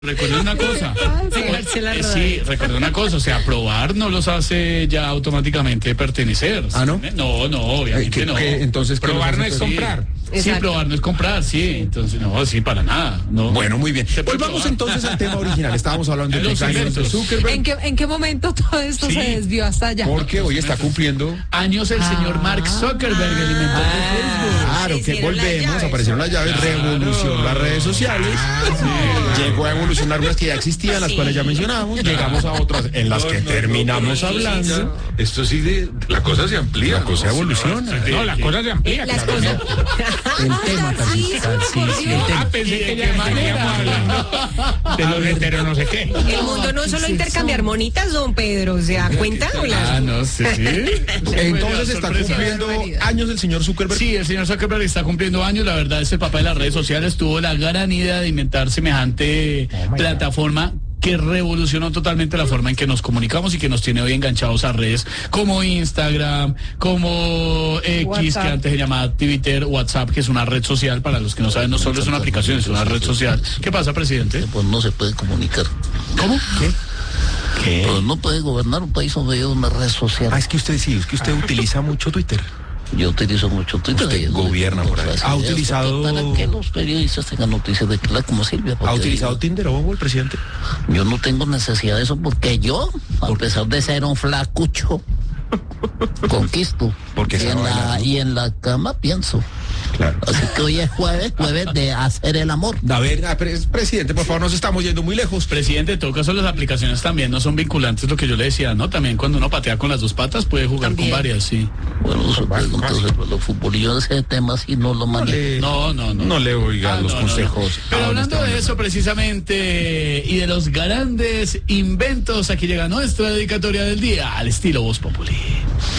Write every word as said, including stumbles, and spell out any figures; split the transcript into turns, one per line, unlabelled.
Recuerden una cosa, eh, sí, recuerden una cosa, o sea, aprobar no los hace ya automáticamente pertenecer.
¿Ah, no?
No, no, obviamente
¿Qué,
no.
qué, entonces, ¿qué
probar no es
entonces?
comprar.
Sí,
Exacto.
probar no es comprar, sí, entonces no, sí, para nada. No.
Bueno, muy bien.
Se puede
Volvamos
probar.
entonces al tema original. Estábamos hablando de
Los
los años de
inventos.
Zuckerberg.
¿En qué, ¿En qué momento todo esto
Sí.
se desvió hasta allá?
Porque hoy está cumpliendo.
Años el señor Mark Zuckerberg, el inventor de Facebook.
Claro, que
hicieron las
volvemos,
llaves.
aparecieron las llaves,
Claro.
revolucionó las redes sociales, llegó a evolucionar unas que ya existían, las
Sí.
cuales ya mencionamos, llegamos a otras en las que terminamos hablando.
Esto sí, de, la cosa se amplía.
La cosa evoluciona.
No, la cosa se amplía.
Las
claro.
cosas.
El tema, Tarcisca, sí, sí, el
Ah,
tema.
pensé
¿Y de
que
qué
ya
manera?
seguíamos hablando de los hetero no sé qué.
El mundo no es solo intercambiar monitas, don Pedro. ¿Se da cuenta? o la-
Ah, no, sí, sí.
Entonces está
Sorpresa.
cumpliendo
barbaridad.
años el señor Zuckerberg.
Sí, el señor Zuckerberg está cumpliendo años, la verdad es el papá de las redes sociales, tuvo la gran idea de inventar semejante plataforma que revolucionó totalmente la forma en que nos comunicamos y que nos tiene hoy enganchados a redes como Instagram, como X,
WhatsApp.
que antes se llamaba Twitter, WhatsApp, que es una red social, para los que no saben, no solo es una aplicación, es una red social. ¿Qué pasa, presidente?
Pues no se puede comunicar.
¿Cómo? ¿Qué? ¿Qué?
Pues no puede gobernar un país donde hay una red social.
Ah, es que usted sí, es que usted utiliza mucho Twitter.
Yo utilizo mucho Twitter.
Usted
y-
gobierna por ahí.
Las
¿Ha
ideas,
utilizado-
porque Para que los periodistas tengan noticias de clase como Silvia.
¿Ha
porque
utilizado
yo-
Tinder o el presidente?
Yo no tengo necesidad de eso porque yo, a pesar de ser un flacucho, conquisto.
Porque
y
se
en,
va
la,
bailando.
y en la cama pienso.
Claro.
Así que hoy es jueves, jueves de hacer el amor.
A ver, ah, pre- presidente, por favor, nos estamos yendo muy lejos.
Presidente, en todo caso las aplicaciones también no son vinculantes, lo que yo le decía, ¿no? También cuando uno patea con las dos patas puede jugar
También.
con varias, sí.
Bueno, eso
básico,
entonces
básico.
los futbolistas ese tema sí no lo manejan.
Eh,
No, no, no.
No le oiga
Ah,
los
no, no, no.
consejos.
Pero
a
hablando
Esteban
de eso precisamente y de los grandes inventos, aquí llega nuestra dedicatoria del día al estilo Voz Populi.